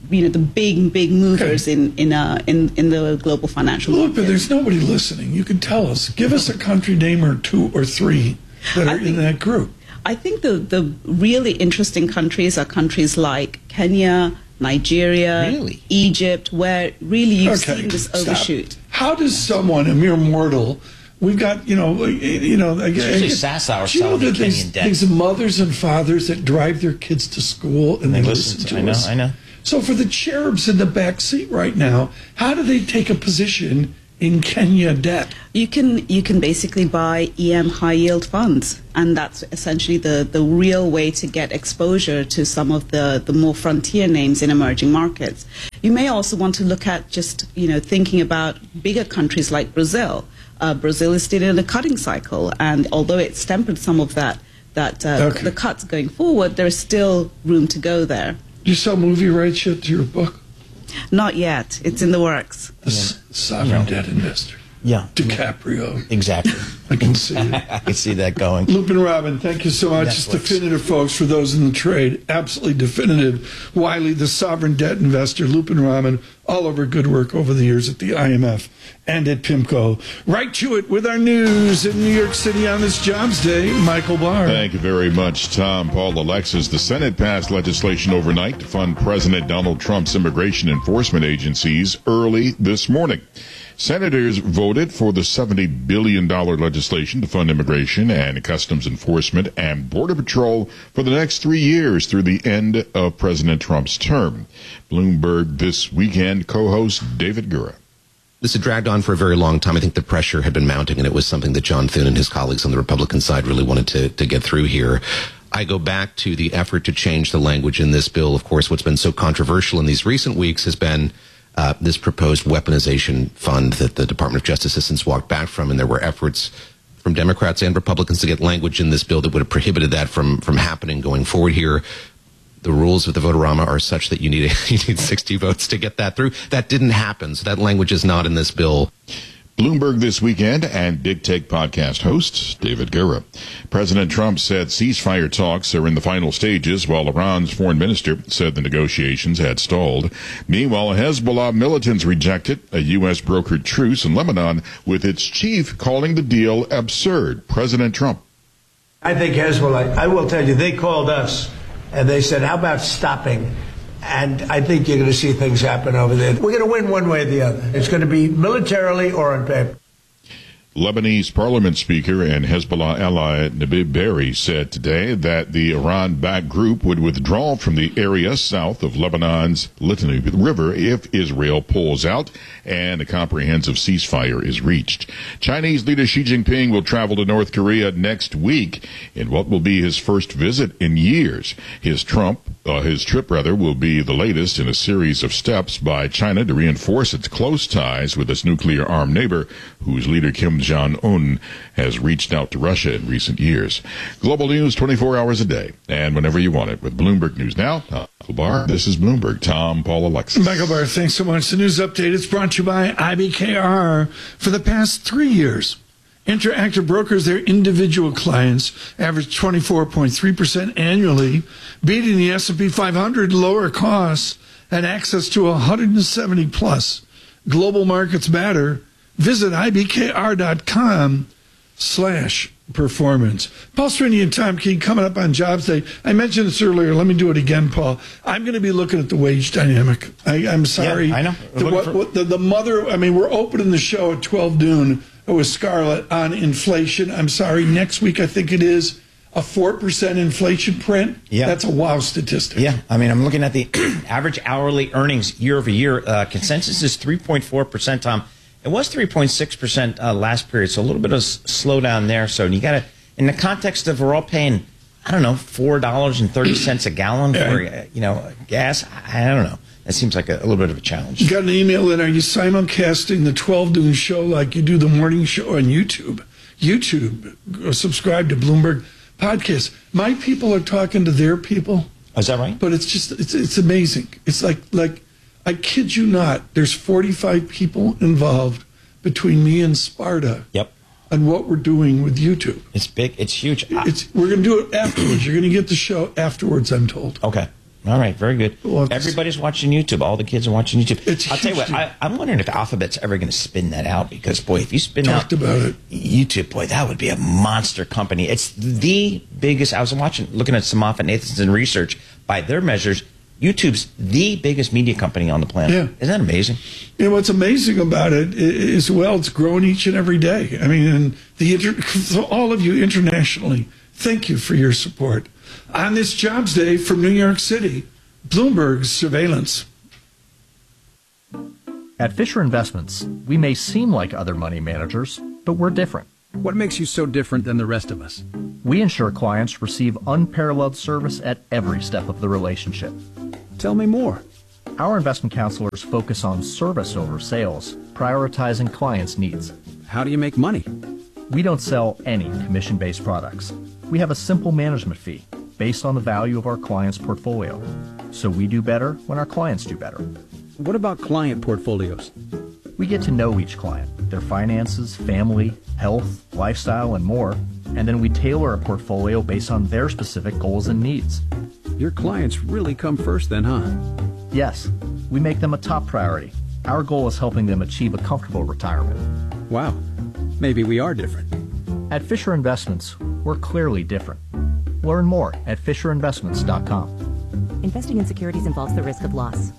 Speaker 4: you know, the big, big movers
Speaker 1: Okay.
Speaker 4: in in, uh, in in the global financial
Speaker 1: Look,
Speaker 4: market.
Speaker 1: but there's nobody listening. You can tell us. Give us a country name or two or three that are in that group.
Speaker 4: I think the, the really interesting countries are countries like Kenya, Nigeria,
Speaker 3: Really?
Speaker 4: Egypt, where really you've
Speaker 1: Okay,
Speaker 4: seen this
Speaker 1: stop.
Speaker 4: overshoot.
Speaker 1: How does someone, a mere mortal, we've got, you know, you know, I,
Speaker 3: usually
Speaker 1: I,
Speaker 3: Sassower
Speaker 1: do you know
Speaker 3: selling
Speaker 1: that
Speaker 3: the
Speaker 1: these,
Speaker 3: Kenyan debt.
Speaker 1: these mothers and fathers that drive their kids to school and they,
Speaker 3: They
Speaker 1: listen,
Speaker 3: listen
Speaker 1: to
Speaker 3: to- I know,
Speaker 1: us?
Speaker 3: I know.
Speaker 1: So for the cherubs in the back seat right now, how do they take a position in Kenya debt?
Speaker 4: You can you can basically buy E M high yield funds, and that's essentially the, the real way to get exposure to some of the, the more frontier names in emerging markets. You may also want to look at just you know thinking about bigger countries like Brazil. Uh, Brazil is still in a cutting cycle, and although it's tempered some of that that uh,
Speaker 1: Okay.
Speaker 4: the cuts going forward, there's still room to go there.
Speaker 1: Do you sell movie rights yet to your book?
Speaker 4: Not yet. It's in the works.
Speaker 1: The s- sovereign debt investor.
Speaker 3: Yeah.
Speaker 1: DiCaprio.
Speaker 3: Exactly.
Speaker 1: I can see it.
Speaker 3: I can see that going.
Speaker 1: Lupin Robin, thank you so much. It's
Speaker 3: Netflix.
Speaker 1: definitive, folks, for those in the trade. Absolutely definitive. Wiley, the sovereign debt investor, Lupin Robin, all over good work over the years at the I M F and at PIMCO. Right to it with our news in New York City on this Jobs Day. Michael Barr.
Speaker 6: Thank you very much, Tom. Paul Alexis. The Senate passed legislation overnight to fund President Donald Trump's immigration enforcement agencies early this morning. Senators voted for the seventy billion dollars legislation to fund immigration and customs enforcement and Border Patrol for the next three years through the end of President Trump's term. Bloomberg This Weekend co-host David Gura.
Speaker 7: This had dragged on for a very long time. I think the pressure had been mounting, and it was something that John Thune and his colleagues on the Republican side really wanted to, to get through here. I go back to the effort to change the language in this bill. Of course, what's been so controversial in these recent weeks has been uh, this proposed weaponization fund that the Department of Justice has since walked back from, and there were efforts from Democrats and Republicans to get language in this bill that would have prohibited that from, from happening going forward here. The rules of the Votorama are such that you need you need sixty votes to get that through. That didn't happen, so that language is not in this bill.
Speaker 6: Bloomberg This Weekend and Big Take podcast host David Gura. President Trump said ceasefire talks are in the final stages, while Iran's foreign minister said the negotiations had stalled. Meanwhile, Hezbollah militants rejected a U S brokered truce in Lebanon, with its chief calling the deal absurd. President Trump.
Speaker 8: I think Hezbollah, I will tell you, they called us and they said, how about stopping? And I think you're going to see things happen over there. We're going to win one way or the other. It's going to be militarily or on paper.
Speaker 6: Lebanese parliament speaker and Hezbollah ally Nabib Berri said today that the Iran-backed group would withdraw from the area south of Lebanon's Litani River if Israel pulls out and a comprehensive ceasefire is reached. Chinese leader Xi Jinping will travel to North Korea next week in what will be his first visit in years. His Trump, uh, his trip rather, will be the latest in a series of steps by China to reinforce its close ties with its nuclear-armed neighbor, whose leader Kim Jong-un has reached out to Russia in recent years. Global news twenty-four hours a day and whenever you want it with Bloomberg News Now. Tom Barr, this is Bloomberg. Tom, Paul, Alexis.
Speaker 1: Michael Barr, thanks so much. The news update is brought to you by I B K R. For the past three years, Interactive Brokers, their individual clients, averaged twenty-four point three percent annually, beating the S and P five hundred, lower costs, and access to one hundred seventy plus global markets matter. Visit ibkr.com slash performance. Paul Sweeney and Tom Key coming up on Jobs Day. I mentioned this earlier. Let me do it again, Paul. I'm going to be looking at the wage dynamic. I, I'm sorry.
Speaker 3: Yeah, I know.
Speaker 1: The, what,
Speaker 3: for-
Speaker 1: what, the, the mother, I mean, we're opening the show at twelve noon with Scarlett on inflation. I'm sorry. Next week, I think it is a four percent inflation print.
Speaker 3: Yeah.
Speaker 1: That's a wow statistic.
Speaker 3: Yeah, I mean, I'm looking at the average hourly earnings year over year. Uh, consensus is three point four percent, Tom. It was three point six percent uh, last period, so a little bit of s- slowdown there. So you got to, in the context of we're all paying, I don't know, four dollars and thirty cents a gallon for, uh, you know, gas. I, I don't know. That seems like a, a little bit of a challenge.
Speaker 1: You got an email in. Are you simulcasting the twelve noon show like you do the morning show on YouTube? YouTube. Go subscribe to Bloomberg Podcast. My people are talking to their people.
Speaker 3: Is that right?
Speaker 1: But it's just, it's it's amazing. It's like, like I kid you not, there's forty-five people involved between me and Sparta.
Speaker 3: Yep.
Speaker 1: On what we're doing with YouTube.
Speaker 3: It's big. It's huge.
Speaker 1: It's We're going to do it afterwards. You're going to get the show afterwards, I'm told.
Speaker 3: Okay. All right, very good.
Speaker 1: Well,
Speaker 3: Everybody's watching YouTube. All the kids are watching YouTube.
Speaker 1: It's
Speaker 3: I'll tell you what,
Speaker 1: huge.
Speaker 3: I, I'm wondering if Alphabet's ever going to spin that out, because, boy, if you spin
Speaker 1: Talked
Speaker 3: out
Speaker 1: about it.
Speaker 3: YouTube, boy, that would be a monster company. It's the biggest. I was watching, looking at some Moffett Nathanson research. By their measures, YouTube's the biggest media company on the planet.
Speaker 1: Yeah.
Speaker 3: Isn't that amazing?
Speaker 1: You know, what's amazing about it is, well, it's grown each and every day. I mean, and the inter- so all of you internationally, thank you for your support. On this Jobs Day from New York City, Bloomberg's surveillance.
Speaker 2: At Fisher Investments, we may seem like other money managers, but we're different.
Speaker 23: What makes you so different than the rest of us?
Speaker 2: We ensure clients receive unparalleled service at every step of the relationship.
Speaker 23: Tell me more.
Speaker 2: Our investment counselors focus on service over sales, prioritizing clients' needs.
Speaker 23: How do you make money?
Speaker 2: We don't sell any commission-based products. We have a simple management fee based on the value of our client's portfolio. So we do better when our clients do better.
Speaker 23: What about client portfolios?
Speaker 2: We get to know each client, their finances, family, health, lifestyle, and more, and then we tailor a portfolio based on their specific goals and needs.
Speaker 23: Your clients really come first then, huh?
Speaker 2: Yes, we make them a top priority. Our goal is helping them achieve a comfortable retirement.
Speaker 23: Wow, maybe we are different.
Speaker 2: At Fisher Investments, we're clearly different. Learn more at fisher investments dot com.
Speaker 10: Investing in securities involves the risk of loss.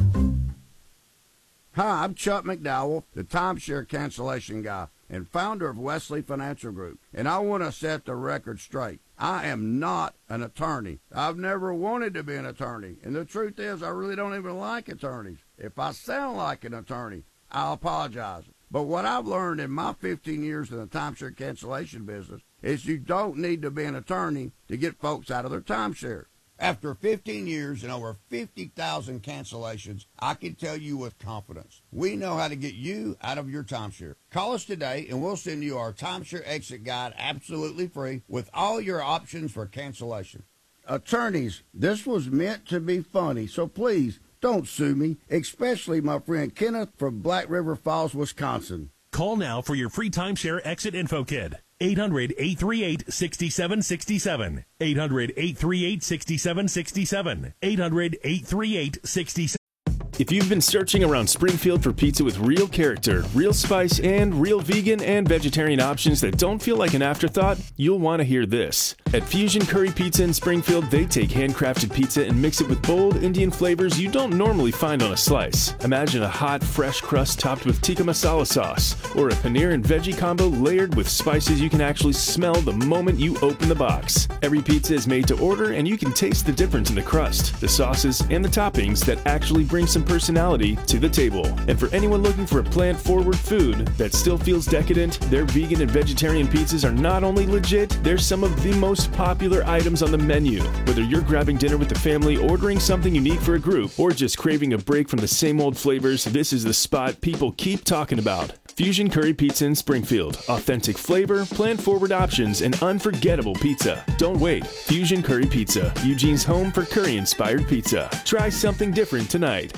Speaker 11: Hi, I'm Chuck McDowell, the timeshare cancellation guy and founder of Wesley Financial Group, and I want to set the record straight. I am not an attorney. I've never wanted to be an attorney, and the truth is I really don't even like attorneys. If I sound like an attorney, I'll apologize. But what I've learned in my fifteen years in the timeshare cancellation business is you don't need to be an attorney to get folks out of their timeshare. After fifteen years and over fifty thousand cancellations, I can tell you with confidence, we know how to get you out of your timeshare. Call us today and we'll send you our timeshare exit guide absolutely free with all your options for cancellation. Attorneys, this was meant to be funny, so please don't sue me, especially my friend Kenneth from Black River Falls, Wisconsin.
Speaker 12: Call now for your free timeshare exit info kit. eight hundred, eight three eight, six seven six seven. eight hundred, eight three eight, six seven six seven. eight hundred, eight three eight, six seven six seven.
Speaker 25: If you've been searching around Springfield for pizza with real character, real spice, and real vegan and vegetarian options that don't feel like an afterthought, you'll want to hear this. At Fusion Curry Pizza in Springfield, they take handcrafted pizza and mix it with bold Indian flavors you don't normally find on a slice. Imagine a hot, fresh crust topped with tikka masala sauce, or a paneer and veggie combo layered with spices you can actually smell the moment you open the box. Every pizza is made to order, and you can taste the difference in the crust, the sauces, and the toppings that actually bring some personality to the table. And for anyone looking for a plant-forward food that still feels decadent, their vegan and vegetarian pizzas are not only legit, they're some of the most popular items on the menu. Whether you're grabbing dinner with the family, ordering something unique for a group, or just craving a break from the same old flavors, this is the spot people keep talking about. Fusion Curry Pizza in Springfield. Authentic flavor, plant-forward options, and unforgettable pizza. Don't wait. Fusion Curry Pizza, Eugene's home for curry-inspired pizza. Try something different tonight.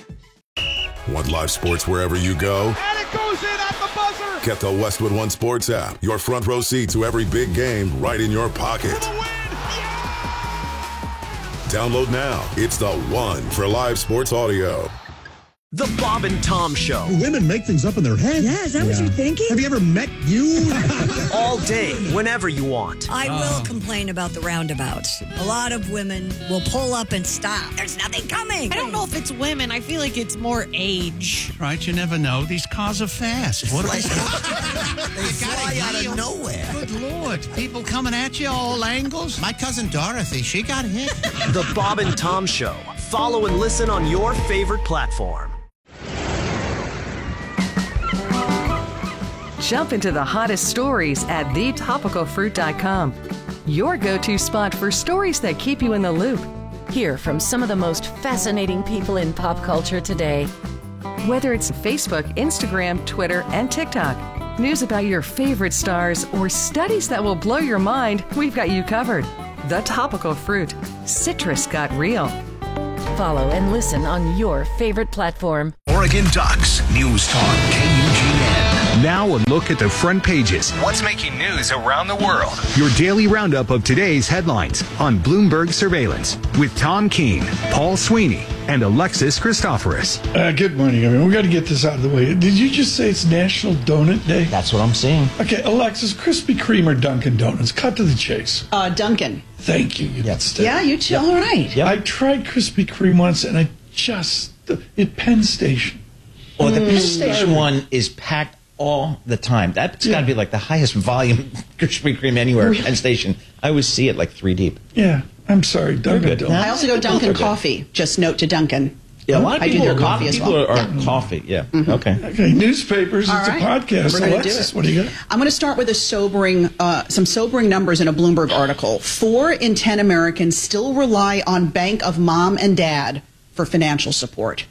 Speaker 13: Want live sports wherever you go?
Speaker 14: And it goes in at the buzzer!
Speaker 13: Get the Westwood One Sports app. Your front row seat to every big game right in your pocket. Download now. It's the one for live sports audio.
Speaker 26: The Bob and Tom Show.
Speaker 15: Women make things up in their head.
Speaker 16: Yeah, is that yeah. what you're thinking?
Speaker 15: Have you ever met you?
Speaker 26: All day, whenever you want.
Speaker 16: I uh. will complain about the roundabouts. A lot of women will pull up and stop. There's nothing coming.
Speaker 17: I don't know if it's women. I feel like it's more age.
Speaker 20: Right, you never know. These cars are fast. What
Speaker 16: like,
Speaker 20: they
Speaker 16: fly out of nowhere.
Speaker 20: Good Lord. People coming at you all angles. My cousin Dorothy, she got hit.
Speaker 26: The Bob and Tom Show. Follow and listen on your favorite platform.
Speaker 22: Jump into the hottest stories at the topical fruit dot com. Your go-to spot for stories that keep you in the loop.
Speaker 24: Hear from some of the most fascinating people in pop culture today.
Speaker 22: Whether it's Facebook, Instagram, Twitter, and TikTok, news about your favorite stars, or studies that will blow your mind, we've got you covered. The Topical Fruit. Citrus got real.
Speaker 24: Follow and listen on your favorite platform.
Speaker 18: Oregon Ducks News Talk K U G N. Now a look at the front pages. What's making news around the world? Your daily roundup of today's headlines on Bloomberg Surveillance with Tom Keene, Paul Sweeney, and Alexis Christoforous.
Speaker 1: Uh, good morning, everyone. We got to get this out of the way. Did you just say it's National Donut Day?
Speaker 3: That's what I'm saying.
Speaker 1: Okay, Alexis, Krispy Kreme or Dunkin' Donuts? Cut to the chase.
Speaker 4: Uh, Dunkin'.
Speaker 1: Thank you. You
Speaker 3: Yep.
Speaker 1: can stay.
Speaker 4: Yeah, you too.
Speaker 3: Yep.
Speaker 4: All right.
Speaker 3: Yep.
Speaker 1: I tried Krispy Kreme once, and I just at Penn Station.
Speaker 3: Well, the
Speaker 4: Mm.
Speaker 3: Penn Station one is packed all the time. That's got to be like the highest volume Krispy Kreme anywhere. Penn Station. I always see it like three deep.
Speaker 1: Yeah, I'm sorry, Dunkin'
Speaker 3: good.
Speaker 1: Donuts.
Speaker 4: I also go Dunkin'
Speaker 3: Both are good.
Speaker 4: coffee. Just note to Dunkin'.
Speaker 3: Yeah, a lot of
Speaker 4: I do
Speaker 3: people,
Speaker 4: their
Speaker 3: a lot
Speaker 4: coffee
Speaker 3: of
Speaker 4: as
Speaker 3: people
Speaker 4: well.
Speaker 3: are, are
Speaker 4: Yeah.
Speaker 3: coffee. Yeah. Okay.
Speaker 1: Okay, newspapers.
Speaker 4: All
Speaker 1: it's
Speaker 4: right.
Speaker 1: a podcast.
Speaker 4: We're gonna do
Speaker 1: Alexis,
Speaker 4: it.
Speaker 1: what do you got?
Speaker 4: I'm going to start with a sobering, uh, some sobering numbers in a Bloomberg article. Four in ten Americans still rely on bank of mom and dad for financial support.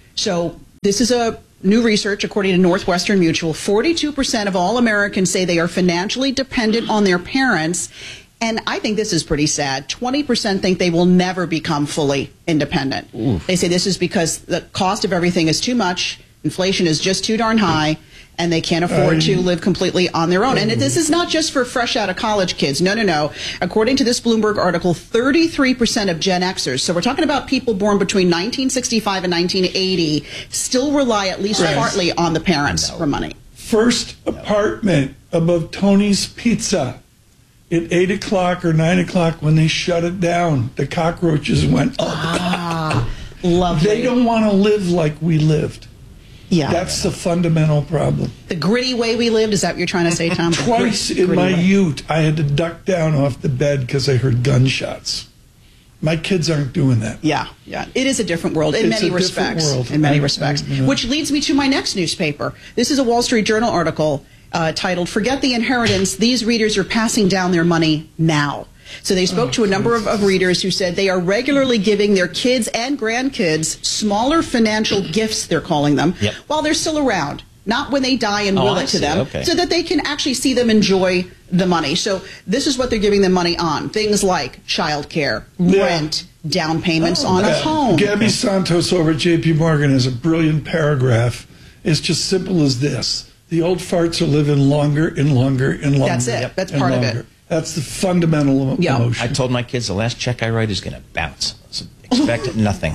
Speaker 4: So this is a new research according to Northwestern Mutual. forty-two percent of all Americans say they are financially dependent on their parents. And I think this is pretty sad. twenty percent think they will never become fully independent.
Speaker 3: Oof.
Speaker 4: They say this is because the cost of everything is too much, inflation is just too darn high, and they can't afford
Speaker 1: Um,
Speaker 4: to live completely on their own. And this is not just for fresh out of college kids. No, no, no. According to this Bloomberg article, thirty-three percent of Gen Xers, so we're talking about people born between nineteen sixty-five and nineteen eighty, still rely at least
Speaker 1: Right.
Speaker 4: partly on the parents for money.
Speaker 1: First apartment above Tony's Pizza at eight o'clock or nine o'clock when they shut it down. The cockroaches went up.
Speaker 4: Ah, lovely.
Speaker 1: They don't want to live like we lived.
Speaker 4: Yeah.
Speaker 1: That's the fundamental problem.
Speaker 4: The gritty way we lived, is that what you're trying to say, Tom? The
Speaker 1: Twice
Speaker 4: gritty
Speaker 1: in my
Speaker 4: way.
Speaker 1: ute, I had to duck down off the bed because I heard gunshots. My kids aren't doing that.
Speaker 4: Yeah, yeah. It is a different world in
Speaker 1: It's
Speaker 4: many
Speaker 1: a different
Speaker 4: respects.
Speaker 1: world.
Speaker 4: In many
Speaker 1: I- I-
Speaker 4: respects.
Speaker 1: you know.
Speaker 4: Which leads me to my next newspaper. This is a Wall Street Journal article uh, titled, "Forget the Inheritance. These readers are passing down their money now." So they spoke to a number of, of readers who said they are regularly giving their kids and grandkids smaller financial gifts, they're calling them,
Speaker 3: Yep.
Speaker 4: while they're still around. Not when they die and
Speaker 3: Oh,
Speaker 4: will
Speaker 3: I
Speaker 4: it to
Speaker 3: see.
Speaker 4: them,
Speaker 3: Okay.
Speaker 4: so that they can actually see them enjoy the money. So this is what they're giving them money on. Things like childcare,
Speaker 1: Yeah.
Speaker 4: rent, down payments
Speaker 1: Oh,
Speaker 4: on a
Speaker 1: yeah.
Speaker 4: home.
Speaker 1: Gabby Santos over at J P Morgan has a brilliant paragraph. It's just simple as this. The old farts are living longer and longer and longer.
Speaker 4: That's it. That's
Speaker 1: and
Speaker 4: part of it.
Speaker 1: longer. That's the fundamental
Speaker 4: Yeah.
Speaker 1: emotion.
Speaker 3: I told my kids the last check I write is going to bounce. So expect nothing.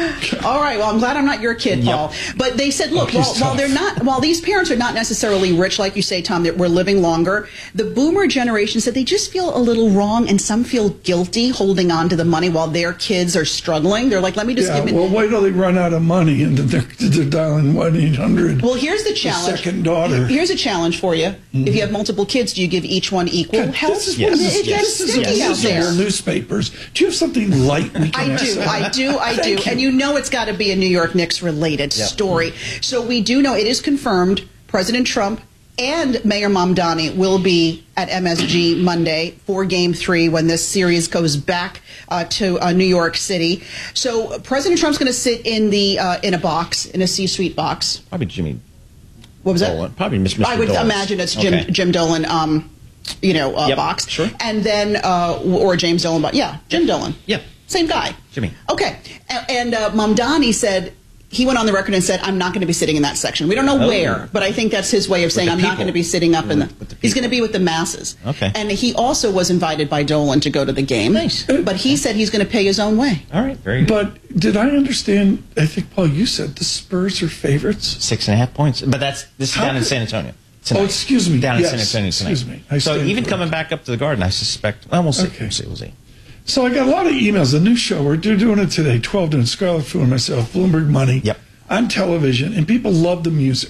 Speaker 4: All right. Well, I'm glad I'm not your kid,
Speaker 3: Yep.
Speaker 4: Paul. But they said, look,
Speaker 1: Oh, he's
Speaker 4: while, while
Speaker 1: tough.
Speaker 4: they're not, while these parents are not necessarily rich, like you say, Tom, that we're living longer, the boomer generation said they just feel a little wrong, and some feel guilty holding on to the money while their kids are struggling. They're like, let me just
Speaker 1: yeah,
Speaker 4: give it.
Speaker 1: well, wait till they run out of money and then they're, they're dialing one eight hundred.
Speaker 4: Well, here's the challenge.
Speaker 1: second daughter.
Speaker 4: Here's a challenge for you. If you have multiple kids, do you give each one equal
Speaker 1: God,
Speaker 4: help?
Speaker 1: this is
Speaker 3: Yes.
Speaker 1: what this,
Speaker 4: It gets
Speaker 1: this is
Speaker 4: sticky out there.
Speaker 1: abysmal newspapers. Do you have something light we can
Speaker 4: I
Speaker 1: ask
Speaker 4: do,
Speaker 1: about?
Speaker 4: I do, I do.
Speaker 1: Thank you.
Speaker 4: And you know it's got to be a New York Knicks related
Speaker 3: Yep.
Speaker 4: story. So we do know it is confirmed President Trump and Mayor Mamdani will be at M S G Monday for Game three when this series goes back uh, to uh, New York City. So uh, President Trump's going to sit in the uh, in a box, in a C-suite box.
Speaker 3: Probably Jimmy.
Speaker 4: What was
Speaker 3: Dolan.
Speaker 4: that?
Speaker 3: Probably Mister
Speaker 4: I would
Speaker 3: Dolan's.
Speaker 4: imagine it's Jim
Speaker 3: Okay.
Speaker 4: Jim Dolan. Um, you know, uh,
Speaker 3: Yep,
Speaker 4: box.
Speaker 3: sure.
Speaker 4: And then, uh, or James Dolan, but yeah, Jim Dolan.
Speaker 3: Yeah.
Speaker 4: Same guy.
Speaker 3: Jimmy.
Speaker 4: Okay. A- And uh, Mamdani said, he went on the record and said, I'm not going to be sitting in that section. We don't know
Speaker 3: Oh.
Speaker 4: where, but I think that's his way of saying,
Speaker 3: the
Speaker 4: I'm not
Speaker 3: people.
Speaker 4: going to be sitting up in the,
Speaker 3: With- with the
Speaker 4: he's
Speaker 3: people.
Speaker 4: going to be with the masses.
Speaker 3: Okay.
Speaker 4: And he also was invited by Dolan to go to the game.
Speaker 3: Nice.
Speaker 4: But he said he's going to pay his own way.
Speaker 3: All right. Very good.
Speaker 1: But did I understand? I think, Paul, you said the Spurs are favorites?
Speaker 3: Six and a half points. But that's this is
Speaker 1: How
Speaker 3: down in
Speaker 1: could-
Speaker 3: San Antonio.
Speaker 1: Oh,
Speaker 3: tonight.
Speaker 1: excuse me.
Speaker 3: Down
Speaker 1: Yes,
Speaker 3: in San Antonio tonight.
Speaker 1: excuse me. I
Speaker 3: So
Speaker 1: stand
Speaker 3: even
Speaker 1: corrected.
Speaker 3: coming back up to the Garden, I suspect. Well, we'll see.
Speaker 1: Okay.
Speaker 3: We'll see. We'll see.
Speaker 1: So I got a lot of emails. The new show, we're do- doing it today, twelve doing Scarlet Fu and myself, Bloomberg Money,
Speaker 3: Yep.
Speaker 1: on television, and people love the music.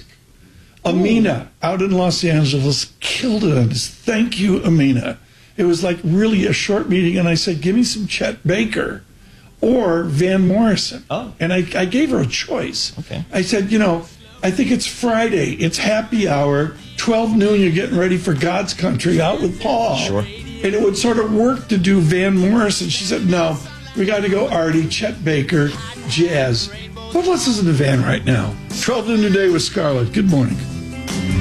Speaker 1: Amina, out in Los Angeles, killed it on this. Thank you, Amina. It was like really a short meeting, and I said, give me some Chet Baker or Van Morrison.
Speaker 3: Oh.
Speaker 1: And I, I gave her a choice.
Speaker 3: Okay.
Speaker 1: I said, you know, I think it's Friday. It's happy hour. twelve noon, you're getting ready for God's country out with Paul.
Speaker 3: Sure.
Speaker 1: And it would sort of work to do Van Morrison. She said, no, we got to go Artie, Chet Baker, jazz. But let's listen to Van right now. twelve noon today with Scarlett. Good morning.